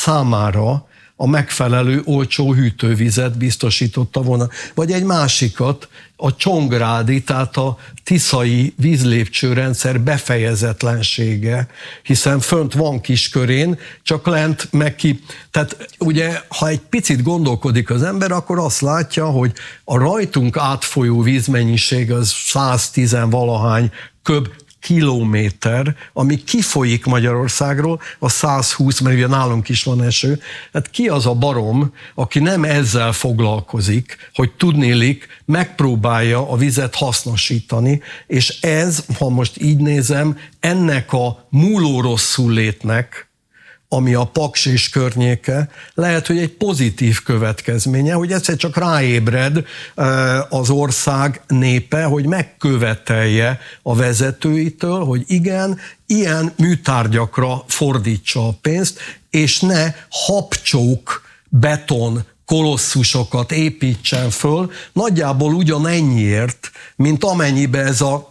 számára a megfelelő olcsó hűtővizet biztosította volna. Vagy egy másikat, a csongrádi, tehát a tiszai vízlépcsőrendszer befejezetlensége, hiszen fönt van Kiskörén, csak lent meg ki. Tehát ugye, ha egy picit gondolkodik az ember, akkor azt látja, hogy a rajtunk átfolyó vízmennyiség az 110-valahány köb kilométer, ami kifolyik Magyarországról, a 120, mert ugye nálunk is van eső. Hát ki az a barom, aki nem ezzel foglalkozik, hogy tudnélik, megpróbálja a vizet hasznosítani, és ez, ha most így nézem, ennek a múló rosszul létnek, ami a Paks és környéke, lehet, hogy egy pozitív következménye, hogy egyszer csak ráébred az ország népe, hogy megkövetelje a vezetőitől, hogy igen, ilyen műtárgyakra fordítsa a pénzt, és ne habcsók, beton, kolosszusokat építsen föl, nagyjából ugyanennyiért, mint amennyibe ez a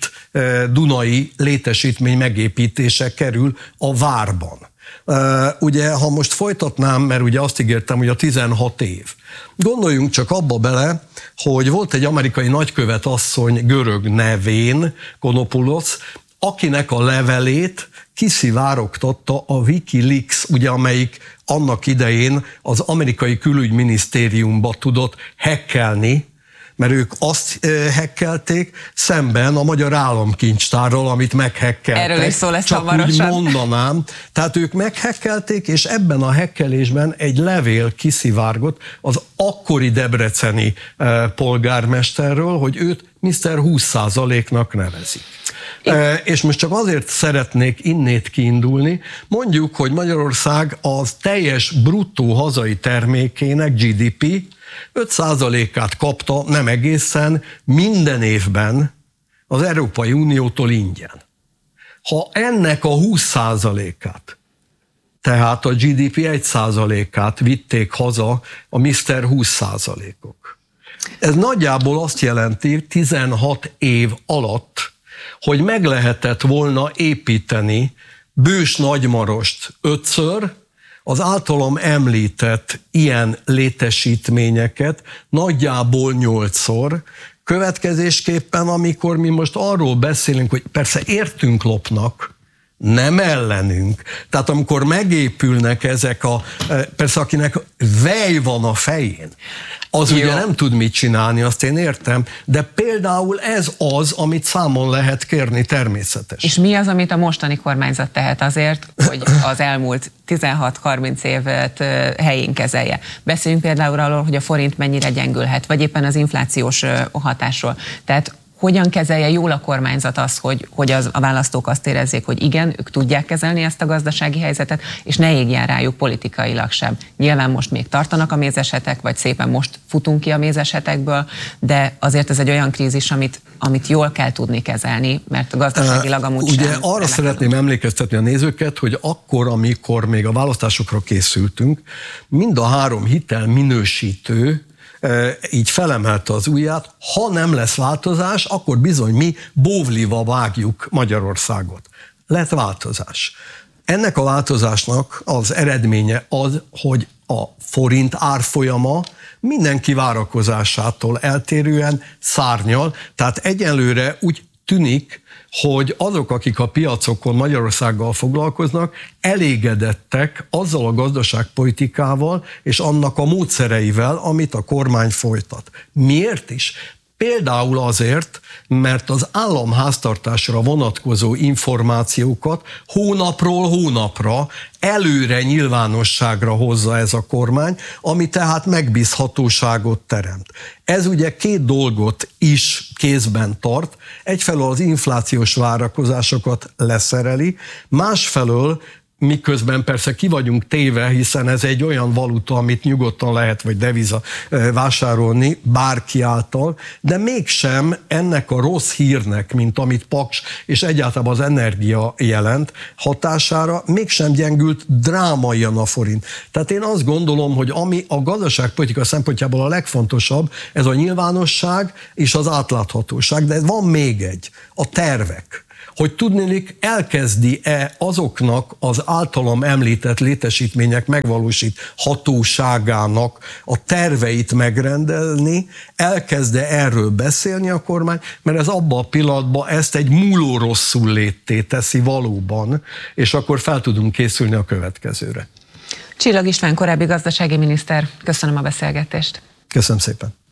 2 dunai létesítmény megépítése kerül a várban. Ugye, ha most folytatnám, mert ugye azt ígértem, hogy a 16 év. Gondoljunk csak abba bele, hogy volt egy amerikai nagykövet asszony görög nevén, Konopoulos, akinek a levelét kiszivárogtatta a Wikileaks, ugye, amelyik annak idején az amerikai külügyminisztériumba tudott hackelni, mert ők azt hackelték szemben a Magyar Államkincstárral, amit meghackeltek. Erről is szó lesz csak hamarosan. úgy mondanám. Tehát ők meghackelték, és ebben a hackelésben egy levél kiszivárgott az akkori debreceni polgármesterről, hogy őt Mr. 20%-nak nevezik. És most csak azért szeretnék innét kiindulni, mondjuk, hogy Magyarország az teljes bruttó hazai termékének, GDP 5%-át kapta, nem egészen, minden évben az Európai Uniótól ingyen. Ha ennek a 20%-át, tehát a GDP 1%-át vitték haza a Mr. 20%-ok. Ez nagyjából azt jelenti 16 év alatt, hogy meg lehetett volna építeni Bős-Nagymarost 5-ször, az általam említett ilyen létesítményeket nagyjából 8-szor, következésképpen, amikor mi most arról beszélünk, hogy persze értünk lopnak, nem ellenünk. Tehát amikor megépülnek ezek persze akinek vej van a fején, az jó, ugye nem tud mit csinálni, azt én értem, de például ez az, amit számon lehet kérni természetesen. És mi az, amit a mostani kormányzat tehet azért, hogy az elmúlt 16-30 évet helyén kezelje? Beszéljünk például arról, hogy a forint mennyire gyengülhet, vagy éppen az inflációs hatásról. Tehát hogyan kezelje jól a kormányzat azt, hogy a választók azt érezzék, hogy igen, ők tudják kezelni ezt a gazdasági helyzetet, és ne égjen rájuk politikailag sem. Nyilván most még tartanak a mézesetek, vagy szépen most futunk ki a mézesetekből, de azért ez egy olyan krízis, amit jól kell tudni kezelni, mert gazdaságilag amúgy ugye sem. Arra szeretném emlékeztetni a nézőket, hogy akkor, amikor még a választásokra készültünk, mind a 3 hitelminősítő így felemelte az ujját, ha nem lesz változás, akkor bizony mi bóvliva vágjuk Magyarországot. Lett változás. Ennek a változásnak az eredménye az, hogy a forint árfolyama mindenki várakozásától eltérően szárnyal, tehát egyenlőre úgy tűnik, hogy azok, akik a piacokon Magyarországgal foglalkoznak, elégedettek azzal a gazdaságpolitikával és annak a módszereivel, amit a kormány folytat. Miért is? Például azért, mert az államháztartásra vonatkozó információkat hónapról hónapra előre nyilvánosságra hozza ez a kormány, ami tehát megbízhatóságot teremt. Ez ugye 2 dolgot is kézben tart, egyfelől az inflációs várakozásokat leszereli, másfelől miközben persze ki vagyunk téve, hiszen ez egy olyan valuta, amit nyugodtan lehet, vagy deviza vásárolni bárki által, de mégsem ennek a rossz hírnek, mint amit Paks és egyáltalán az energia jelent hatására, mégsem gyengült drámaian a forint. Tehát én azt gondolom, hogy ami a gazdaságpolitika szempontjából a legfontosabb, ez a nyilvánosság és az átláthatóság, de van még egy, a tervek. hogy tudnélik elkezdi-e azoknak az általam említett létesítmények megvalósíthatóságának a terveit megrendelni, elkezde erről beszélni a kormány, mert ez abban a pillanatban ezt egy múló rosszul létté teszi valóban, és akkor fel tudunk készülni a következőre. Csillag István, korábbi gazdasági miniszter, köszönöm a beszélgetést. Köszönöm szépen.